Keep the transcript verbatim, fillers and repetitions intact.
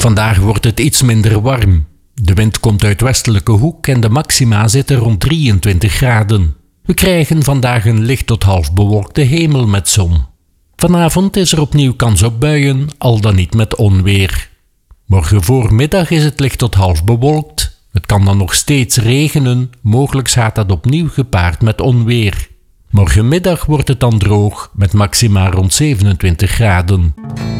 Vandaag wordt het iets minder warm. De wind komt uit westelijke hoek en de maxima zitten rond drieëntwintig graden. We krijgen vandaag een licht tot half bewolkte hemel met zon. Vanavond is er opnieuw kans op buien, al dan niet met onweer. Morgen voormiddag is het licht tot half bewolkt. Het kan dan nog steeds regenen, mogelijk gaat dat opnieuw gepaard met onweer. Morgenmiddag wordt het dan droog, met maxima rond zevenentwintig graden.